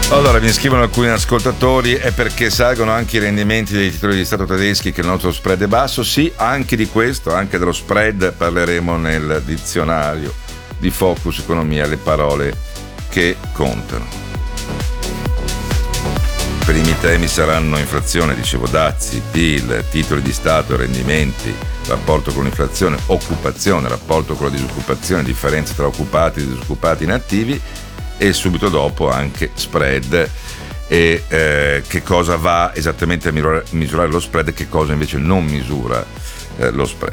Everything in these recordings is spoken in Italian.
Allora, mi scrivono alcuni ascoltatori, è perché salgono anche i rendimenti dei titoli di Stato tedeschi che il nostro spread è basso? Sì, anche di questo, anche dello spread parleremo nel dizionario di Focus Economia, le parole che contano. I primi temi saranno inflazione, dicevo, dazi, PIL, titoli di Stato, rendimenti, rapporto con l'inflazione, occupazione, rapporto con la disoccupazione, differenza tra occupati e disoccupati inattivi, e subito dopo anche spread e che cosa va esattamente a misurare lo spread e che cosa invece non misura lo spread.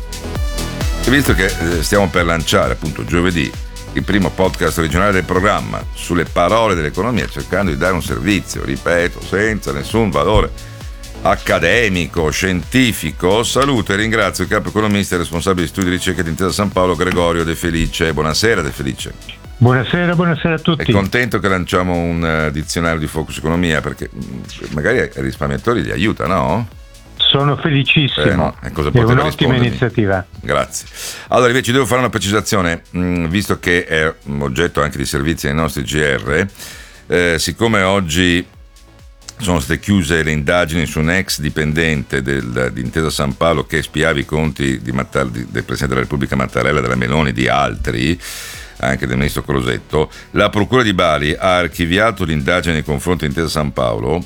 E visto che stiamo per lanciare appunto giovedì il primo podcast originale del programma sulle parole dell'economia, cercando di dare un servizio, ripeto, senza nessun valore accademico, scientifico, saluto e ringrazio il capo economista e responsabile di studi e ricerche di Intesa San Paolo, Gregorio De Felice. Buonasera De Felice. Buonasera a tutti. È contento che lanciamo un dizionario di Focus Economia, perché magari ai risparmiatori li aiuta, no? Sono felicissimo, no? Cosa è un'ottima iniziativa. Grazie. Allora invece devo fare una precisazione, visto che è oggetto anche di servizi nei nostri GR, siccome oggi sono state chiuse le indagini su un ex dipendente di Intesa San Paolo che spiava i conti del Presidente della Repubblica Mattarella, della Meloni, di altri, anche del ministro Crosetto, la Procura di Bari ha archiviato l'indagine nei confronti di Intesa San Paolo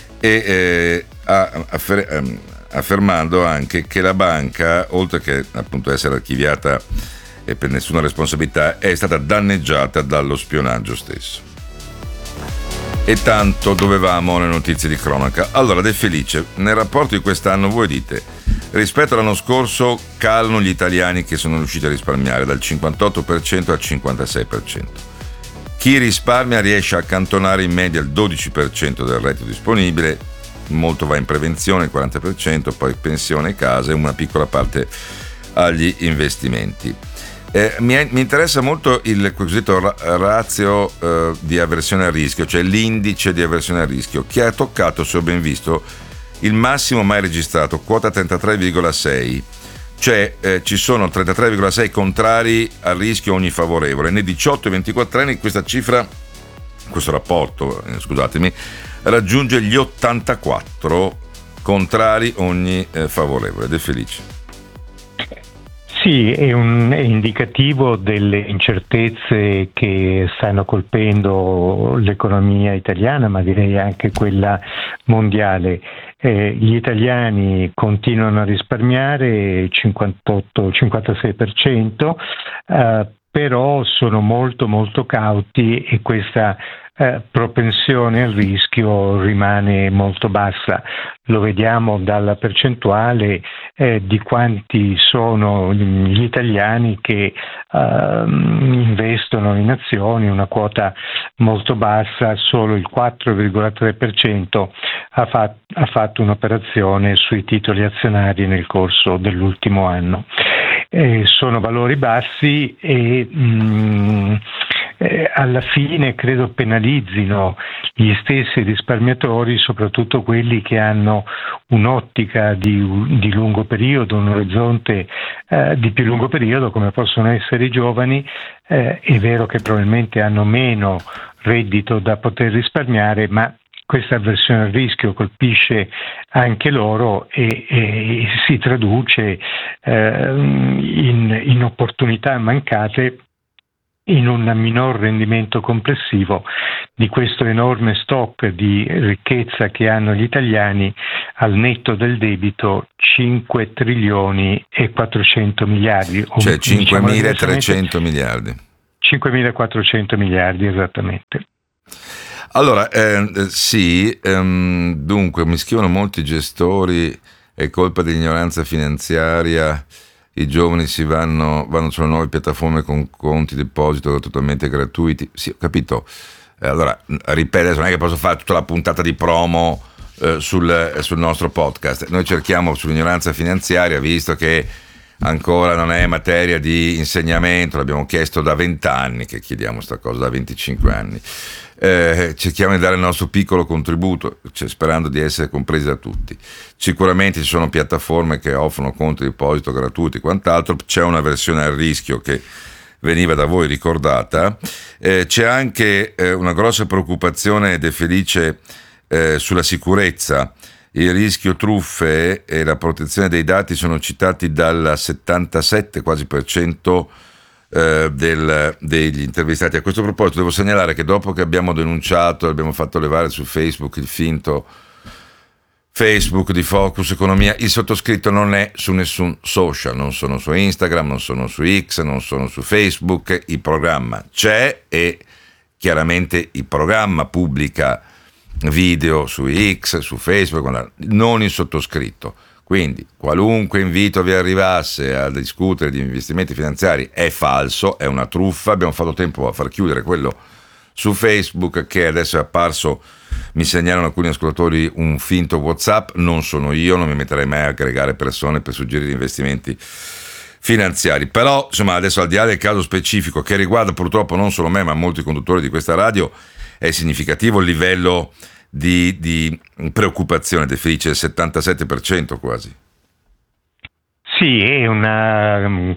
e affermando anche che la banca, oltre che appunto essere archiviata e per nessuna responsabilità, è stata danneggiata dallo spionaggio stesso. E tanto dovevamo le notizie di cronaca. Allora, De Felice, nel rapporto di quest'anno voi dite: rispetto all'anno scorso calano gli italiani che sono riusciti a risparmiare dal 58% al 56%. Chi risparmia riesce a accantonare in media il 12% del reddito disponibile, molto va in prevenzione, il 40%, poi pensione e casa e una piccola parte agli investimenti. Mi interessa molto il cosiddetto ratio di avversione al rischio, cioè l'indice di avversione al rischio, che ha toccato, se ho ben visto, il massimo mai registrato, quota 33,6, cioè ci sono 33,6 contrari al rischio ogni favorevole. Nei 18 e 24 anni questa cifra, questo rapporto, scusatemi, raggiunge gli 84 contrari ogni favorevole. De Felice. Sì, è indicativo delle incertezze che stanno colpendo l'economia italiana, ma direi anche quella mondiale. Gli italiani continuano a risparmiare 58-56%, però sono molto molto cauti e questa propensione al rischio rimane molto bassa. Lo vediamo dalla percentuale di quanti sono gli italiani che investono in azioni, una quota molto bassa, solo il 4,3% ha fatto un'operazione sui titoli azionari nel corso dell'ultimo anno. Sono valori bassi e alla fine credo penalizzino gli stessi risparmiatori, soprattutto quelli che hanno un'ottica di lungo periodo, un orizzonte di più lungo periodo, come possono essere i giovani. È vero che probabilmente hanno meno reddito da poter risparmiare, ma questa avversione al rischio colpisce anche loro e si traduce in opportunità mancate, in un minor rendimento complessivo di questo enorme stock di ricchezza che hanno gli italiani, al netto del debito 5 trilioni e 400 miliardi. Cioè 5.300 miliardi. 5.400 miliardi, esattamente. Allora, sì, dunque mi scrivono molti gestori, è colpa dell'ignoranza finanziaria, i giovani vanno sulle nuove piattaforme con conti deposito totalmente gratuiti. Sì, ho capito. Allora, ripeto, non è che posso fare tutta la puntata di promo sul nostro podcast. Noi cerchiamo sull'ignoranza finanziaria, visto che ancora non è materia di insegnamento, l'abbiamo chiesto da 20 anni che chiediamo sta cosa, da 25 anni. Cerchiamo di dare il nostro piccolo contributo, sperando di essere compresi da tutti. Sicuramente ci sono piattaforme che offrono conti di deposito gratuiti e quant'altro, c'è una versione al rischio che veniva da voi ricordata. C'è anche una grossa preoccupazione, De Felice, sulla sicurezza. Il rischio truffe e la protezione dei dati sono citati dal 77 quasi per cento degli intervistati. A questo proposito devo segnalare che dopo che abbiamo denunciato, abbiamo fatto levare su Facebook il finto Facebook di Focus Economia, il sottoscritto non è su nessun social, non sono su Instagram, non sono su X, non sono su Facebook. Il programma c'è e chiaramente il programma pubblica video su X, su Facebook, non il sottoscritto. Quindi qualunque invito vi arrivasse a discutere di investimenti finanziari è falso, è una truffa. Abbiamo fatto tempo a far chiudere quello su Facebook, che adesso è apparso, mi segnalano alcuni ascoltatori, un finto WhatsApp. Non sono io, non mi metterei mai a aggregare persone per suggerire investimenti finanziari. Però insomma, adesso, al di là del caso specifico che riguarda purtroppo non solo me ma molti conduttori di questa radio, è significativo il livello di preoccupazione, De Felice, il 77% quasi. Sì, è una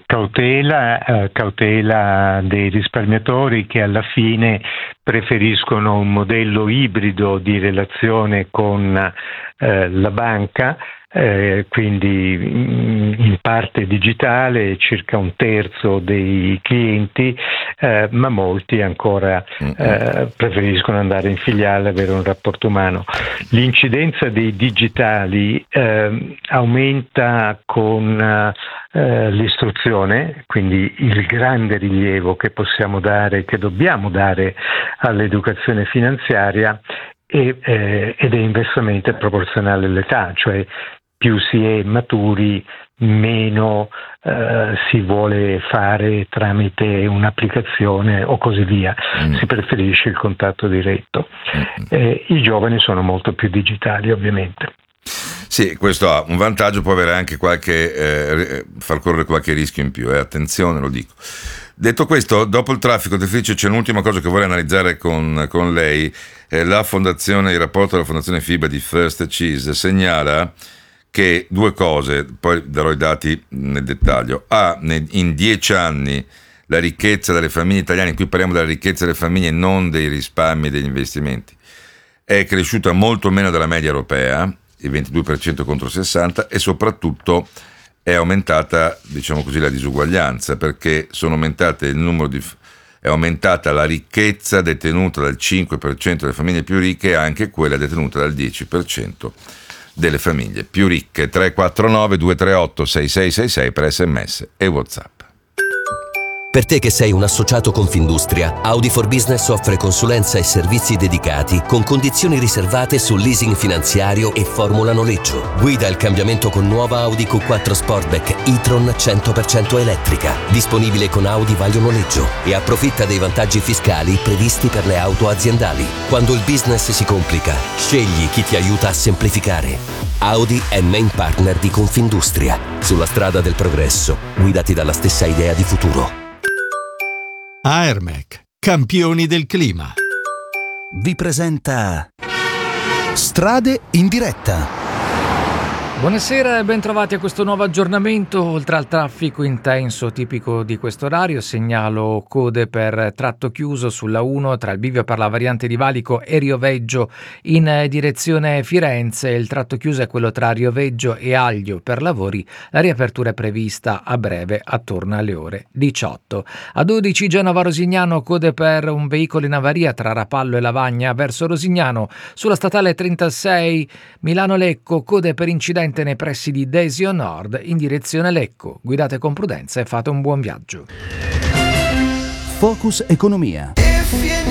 cautela dei risparmiatori che alla fine preferiscono un modello ibrido di relazione con la banca, quindi in parte digitale, circa un terzo dei clienti, ma molti ancora preferiscono andare in filiale e avere un rapporto umano. L'incidenza dei digitali aumenta con l'istruzione, quindi il grande rilievo che possiamo dare, che dobbiamo dare all'educazione finanziaria, ed è inversamente proporzionale all'età, cioè più si è maturi, meno si vuole fare tramite un'applicazione o così via, si preferisce il contatto diretto. I giovani sono molto più digitali, ovviamente. Sì, questo ha un vantaggio, può avere anche far correre qualche rischio in più, attenzione, lo dico. Detto questo, dopo il traffico, De Felice, c'è un'ultima cosa che vorrei analizzare con lei. La fondazione, il rapporto della fondazione FIBA di First Cheese segnala che due cose, poi darò i dati nel dettaglio. In 10 anni la ricchezza delle famiglie italiane, qui parliamo della ricchezza delle famiglie, non dei risparmi e degli investimenti, è cresciuta molto meno della media europea, il 22% contro il 60%, e soprattutto è aumentata, diciamo così, la disuguaglianza, perché è aumentata la ricchezza detenuta dal 5% delle famiglie più ricche e anche quella detenuta dal 10% delle famiglie più ricche. 349 238 6666 per SMS e WhatsApp. Per te che sei un associato Confindustria, Audi for Business offre consulenza e servizi dedicati con condizioni riservate sul leasing finanziario e formula noleggio. Guida il cambiamento con nuova Audi Q4 Sportback e-tron 100% elettrica, disponibile con Audi Vaglio Noleggio, e approfitta dei vantaggi fiscali previsti per le auto aziendali. Quando il business si complica, scegli chi ti aiuta a semplificare. Audi è main partner di Confindustria. Sulla strada del progresso, guidati dalla stessa idea di futuro. Aermec, campioni del clima, vi presenta Strade in diretta. Buonasera e ben trovati a questo nuovo aggiornamento. Oltre al traffico intenso tipico di questo orario, segnalo code per tratto chiuso sulla 1 tra il bivio per la variante di Valico e Rioveggio in direzione Firenze. Il tratto chiuso è quello tra Rioveggio e Aglio per lavori. La riapertura è prevista a breve, attorno alle ore 18. A 12 Genova-Rosignano, code per un veicolo in avaria tra Rapallo e Lavagna verso Rosignano. Sulla statale 36 Milano-Lecco, code per incidente nei pressi di Desio Nord in direzione Lecco. Guidate con prudenza e fate un buon viaggio. Focus Economia.